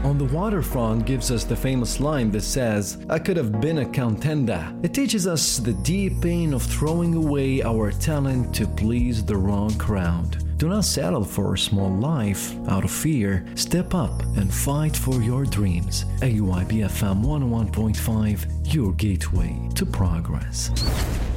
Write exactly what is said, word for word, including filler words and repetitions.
On the Waterfront gives us the famous line that says, "I could have been a contender." It teaches us the deep pain of throwing away our talent to please the wrong crowd. Do not settle for a small life out of fear. Step up and fight for your dreams. A U I B F M one oh one point five, your gateway to progress.